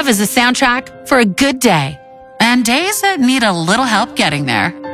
love is a soundtrack for a good day and days that need a little help getting there.